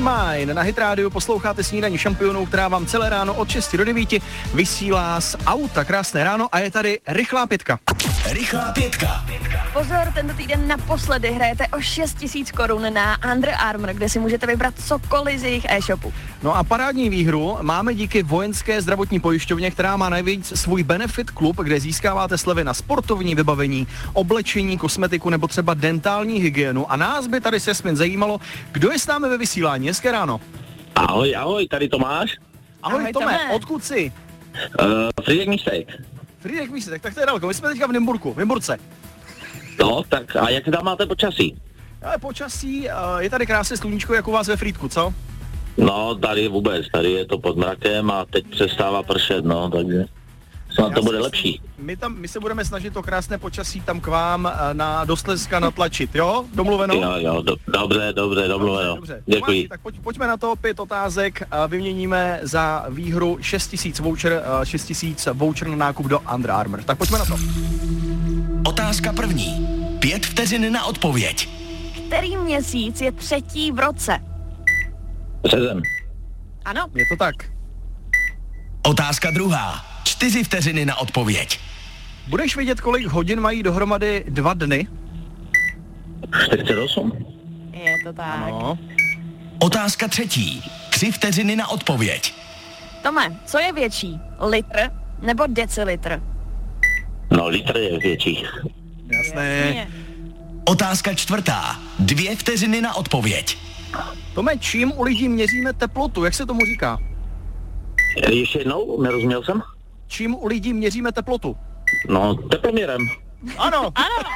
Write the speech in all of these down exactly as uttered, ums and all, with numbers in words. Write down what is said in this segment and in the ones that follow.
Mine. Na Hit rádiu posloucháte Snídaní šampionů, která vám celé ráno od šesti do devíti vysílá z auta. Krásné ráno a je tady rychlá pětka. Rychlá pětka. Pozor, tento týden naposledy hrajete o šest tisíc korun na Under Armour, kde si můžete vybrat cokoliv z jejich e-shopu. No a parádní výhru máme díky Vojenské zdravotní pojišťovně, která má nejvíc svůj Benefit klub, kde získáváte slevy na sportovní vybavení, oblečení, kosmetiku nebo třeba dentální hygienu. A nás by tady se směn zajímalo, kdo je s námi ve vysílání. Hezké ráno. Ahoj, ahoj, tady Tomáš. Ahoj, Ahoj Tome, Tome. odkud jsi? Uh, Friedrich Místek. Friedrich Místek, tak to je daleko. My jsme teďka v Nymburku, v Nymburce. No, tak a jak tam máte počasí? Ale počasí, je tady krásné sluníčko, jako u vás ve Frýdku, co? No, tady vůbec, tady je to pod mrakem a teď přestává pršet, no, takže snad to bude lepší. My, tam, my se budeme snažit to krásné počasí tam k vám na do Slezska natlačit, jo? Domluveno? Jo, jo, do, dobře, dobře, domluveno. Dobře. Děkuji. Tomáši, tak pojď, pojďme na to, pět otázek, vyměníme za výhru šest tisíc voucher, šest tisíc voucher na nákup do Under Armour. Tak pojďme na to. Otázka první. Pět vteřin na odpověď. Který měsíc je třetí v roce? Březen. Ano, Je to tak. Otázka druhá. Čtyři vteřiny na odpověď. Budeš vědět, kolik hodin mají dohromady dva dny? čtyřicet osm. je to tak. No. Otázka třetí. Tři vteřiny na odpověď. Tome, co je větší? Litr nebo decilitr? No, litr je větší. Jasné. Jasně. Otázka čtvrtá. Dvě vteřiny na odpověď. Tome, čím u lidí měříme teplotu? Jak se tomu říká? Ještě jednou, nerozuměl jsem? Čím u lidí měříme teplotu? No, teploměrem. Ano. Ano.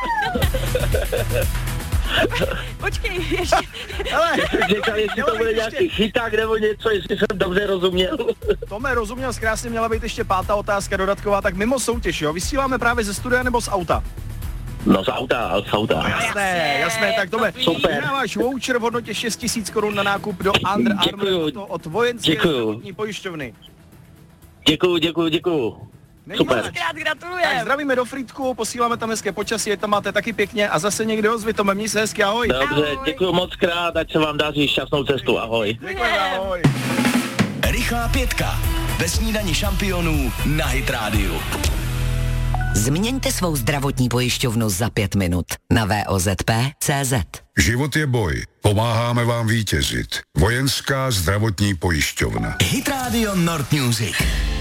Počkej, ještě. Hele, Říkal, jestli to bude nějaký chyták nebo něco, jestli jsem dobře rozuměl. Tome, rozuměl, krásně měla být ještě pátá otázka dodatková, tak mimo soutěž, jo? Vysíláme právě ze studia nebo z auta? No, z auta, z auta. Jasné, jasné, tak Tome, Super. máš voucher v hodnotě šest tisíc korun na nákup do Under Armour, Děkuju. to od Vojenské Děkuju. zdravotní pojišťovny. Děkuju, děkuju, děkuju. Není Super. zač. Krát Tak gratulujem. zdravíme do Frýdku, posíláme tam hezké počasí, ať tam máte taky pěkně a zase někde ozvi, Tome, měj se hezky, ahoj. Dobře, Ahoj. děkuju moc krát, ať se vám daří šťastnou cestu, ahoj. Děkuji, ahoj. Rychlá pětka. Ve Snídani šampionů na Hit rádiu. Změňte svou zdravotní pojišťovnu za pět minut na V O Z P tečka cé zet. Život je boj. Pomáháme vám vítězit. Vojenská zdravotní pojišťovna. Hit Radio Nord Music.